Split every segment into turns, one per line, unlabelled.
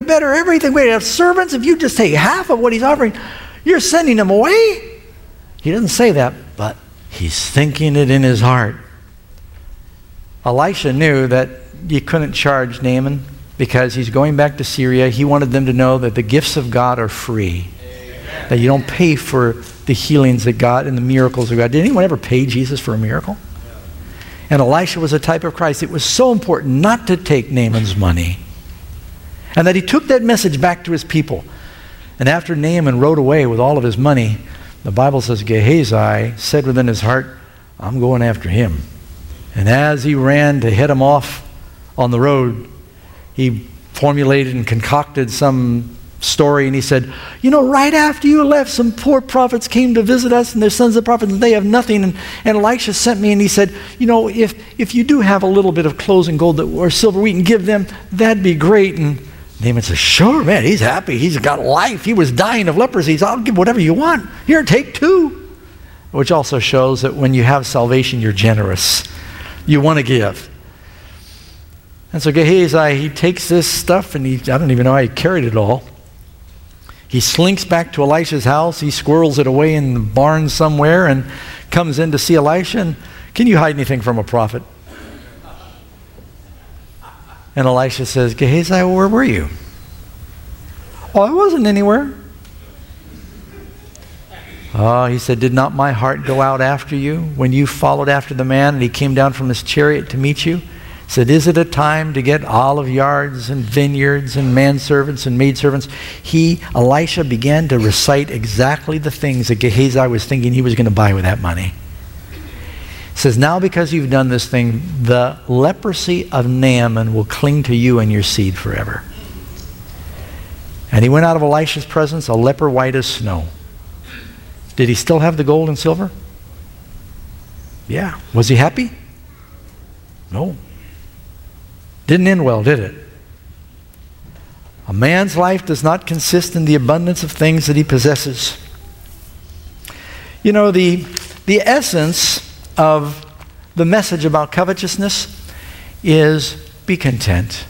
better everything. We have servants. If you just take half of what he's offering, you're sending him away. He doesn't say that, but he's thinking it in his heart. Elisha knew that you couldn't charge Naaman because he's going back to Syria. He wanted them to know that the gifts of God are free. Amen. That you don't pay for the healings of God and the miracles of God. Did anyone ever pay Jesus for a miracle? No. And Elisha was a type of Christ. It was so important not to take Naaman's money. And that he took that message back to his people. And after Naaman rode away with all of his money, the Bible says Gehazi said within his heart, I'm going after him. And as he ran to head him off on the road, he formulated and concocted some story, and he said, you know, right after you left, some poor prophets came to visit us, and they're sons of prophets, and they have nothing. And Elisha sent me, and he said, you know, if you do have a little bit of clothes and gold or silver we can give them, that'd be great. And Naaman says, sure, man, he's happy. He's got life. He was dying of leprosy. I'll give whatever you want. Here, take 2. Which also shows that when you have salvation, you're generous. You want to give. And so Gehazi, he takes this stuff, and I don't even know how he carried it all. He slinks back to Elisha's house. He squirrels it away in the barn somewhere and comes in to see Elisha. And can you hide anything from a prophet? And Elisha says, Gehazi, where were you? Oh, I wasn't anywhere. Oh, he said, did not my heart go out after you when you followed after the man and he came down from his chariot to meet you? He said, is it a time to get olive yards and vineyards and manservants and maidservants? Elisha began to recite exactly the things that Gehazi was thinking he was going to buy with that money. He says, now because you've done this thing, the leprosy of Naaman will cling to you and your seed forever. And he went out of Elisha's presence, a leper white as snow. Did he still have the gold and silver? Yeah. Was he happy? No. Didn't end well, did it? A man's life does not consist in the abundance of things that he possesses. You know, the essence of the message about covetousness is be content.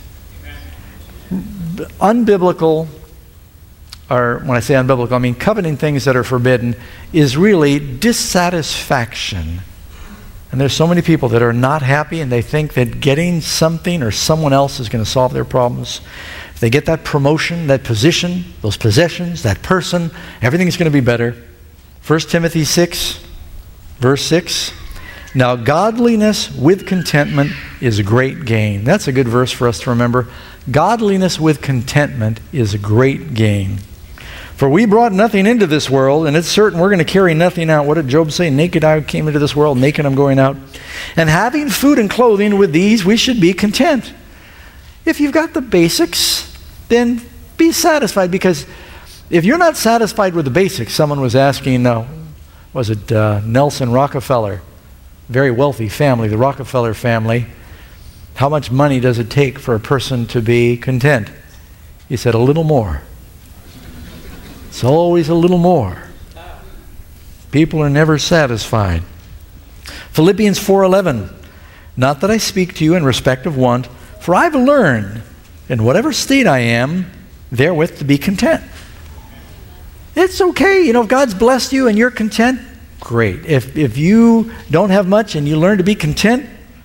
Unbiblical, or when I say unbiblical, I mean coveting things that are forbidden, is really dissatisfaction. And there's so many people that are not happy and they think that getting something or someone else is going to solve their problems. If they get that promotion, that position, those possessions, that person, everything's going to be better. 1 Timothy 6, verse 6. Now godliness with contentment is a great gain. That's a good verse for us to remember. Godliness with contentment is a great gain. For we brought nothing into this world, and it's certain we're going to carry nothing out. What did Job say? Naked I came into this world, naked I'm going out. And having food and clothing, with these we should be content. If you've got the basics, then be satisfied. Because if you're not satisfied with the basics, someone was asking, was it Nelson Rockefeller, very wealthy family, the Rockefeller family, how much money does it take for a person to be content? He said, a little more. It's always a little more. People are never satisfied. Philippians 4:11. Not that I speak to you in respect of want, for I've learned in whatever state I am, therewith to be content. It's okay. If God's blessed you and you're content, great. If you don't have much and you learn to be content,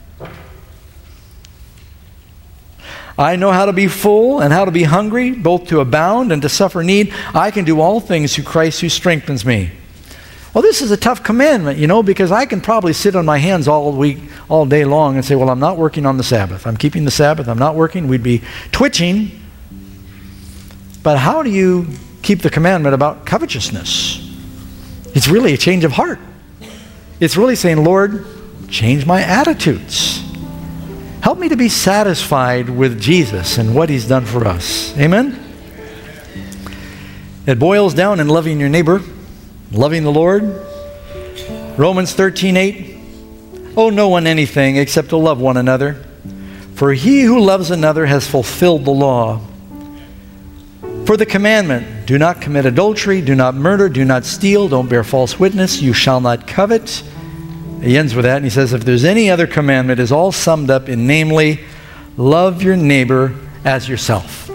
I know how to be full and how to be hungry, both to abound and to suffer need. I can do all things through Christ who strengthens me. Well, this is a tough commandment, because I can probably sit on my hands all week, all day long and say, well, I'm not working on the Sabbath. I'm keeping the Sabbath. I'm not working. We'd be twitching. But how do you keep the commandment about covetousness? It's really a change of heart. It's really saying, Lord, change my attitudes. Help me to be satisfied with Jesus and what he's done for us. Amen? It boils down in loving your neighbor, loving the Lord. Romans 13:8. Owe no one anything except to love one another. For he who loves another has fulfilled the law. For the commandment, do not commit adultery, do not murder, do not steal, don't bear false witness, you shall not covet. He ends with that and he says, if there's any other commandment, is all summed up in namely, love your neighbor as yourself.